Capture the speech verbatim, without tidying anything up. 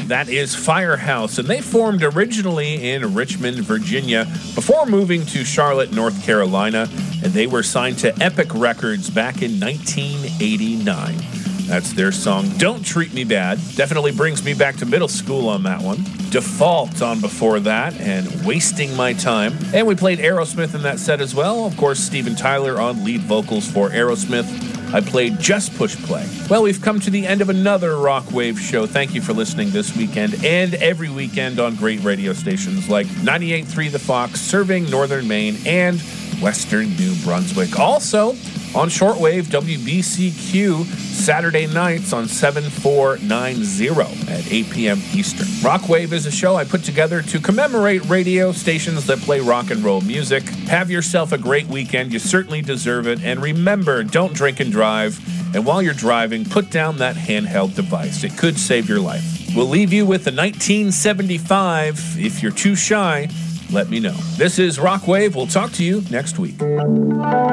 that is Firehouse, and they formed originally in Richmond, Virginia, before moving to Charlotte, North Carolina, and they were signed to Epic Records back in nineteen eighty-nine. That's their song, Don't Treat Me Bad. Definitely brings me back to middle school on that one. Default on before that, and Wasting My Time. And we played Aerosmith in that set as well. Of course, Steven Tyler on lead vocals for Aerosmith. I played Just Push Play. Well, we've come to the end of another Rock Wave show. Thank you for listening this weekend and every weekend on great radio stations like ninety-eight point three The Fox, serving Northern Maine and Western New Brunswick. Also, on shortwave, W B C Q, Saturday nights on seven four nine zero at eight p.m. Eastern. Rockwave is a show I put together to commemorate radio stations that play rock and roll music. Have yourself a great weekend. You certainly deserve it. And remember, don't drink and drive. And while you're driving, put down that handheld device. It could save your life. We'll leave you with the nineteen seventy-five. If you're too shy, let me know. This is Rockwave. We'll talk to you next week.